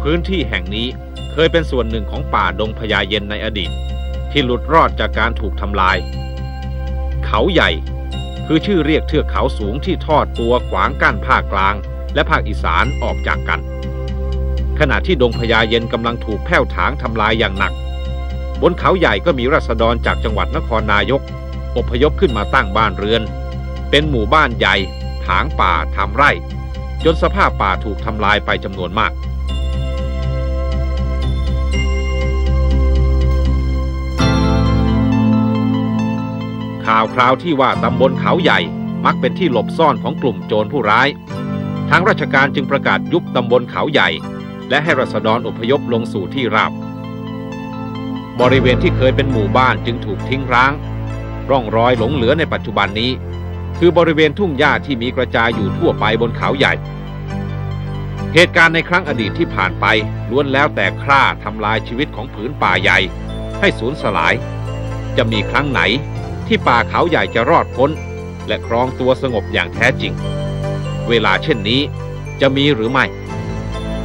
พื้นที่แห่งนี้เคยเป็นส่วนหนึ่งของป่าดงพญาเย็นในอดีตที่หลุดรอดจากการถูกทำลายเขาใหญ่คือชื่อเรียกเทือกเขาสูงที่ทอดตัวขวางกั้นภาคกลางและภาคอีสานออกจากกันขณะที่ดงพญาเย็นกำลังถูกแผ่วถางทำลายอย่างหนักบนเขาใหญ่ก็มีราษฎรจากจังหวัดนครนายกอพยพขึ้นมาตั้งบ้านเรือนเป็นหมู่บ้านใหญ่ถางป่าทำไร่จนสภาพป่าถูกทำลายไปจำนวนมากข่าวคราวที่ว่าตำบลเขาใหญ่มักเป็นที่หลบซ่อนของกลุ่มโจรผู้ร้ายทางราชการจึงประกาศยุบตำบลเขาใหญ่และให้ราษฎรอพยพลงสู่ที่ราบบริเวณที่เคยเป็นหมู่บ้านจึงถูกทิ้งร้างร่องรอยหลงเหลือในปัจจุบันนี้คือบริเวณทุ่งหญ้าที่มีกระจายอยู่ทั่วไปบนเขาใหญ่เหตุการณ์ในครั้งอดีตที่ผ่านไปล้วนแล้วแต่ฆ่าทำลายชีวิตของผืนป่าใหญ่ให้สูญสลายจะมีครั้งไหนที่ป่าเขาใหญ่จะรอดพ้นและครองตัวสงบอย่างแท้จริงเวลาเช่นนี้จะมีหรือไม่